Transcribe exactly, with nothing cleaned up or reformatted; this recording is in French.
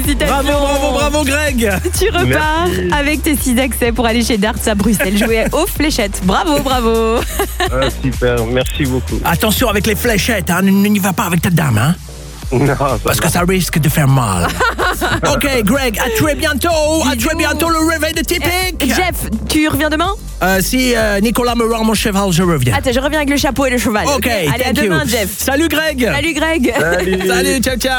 Félicitations. Bravo, bravo, bravo Greg. Tu repars Merci. avec tes six accès pour aller chez Darts à Bruxelles jouer aux fléchettes. Bravo, bravo. Ah, super, merci beaucoup. Attention avec les fléchettes, hein, n'y va pas avec ta dame, hein, Non, ça parce va. que ça risque de faire mal. Ok Greg, à très bientôt, à très bientôt le réveil de Typique. Jeff, tu reviens demain? Euh, si euh, Nicolas me rend mon cheval, je reviens. Attends, je reviens avec le chapeau et le cheval. Ok, Allez, à thank demain, you. Jeff. Salut Greg. Salut, Greg. Salut. Salut, ciao ciao.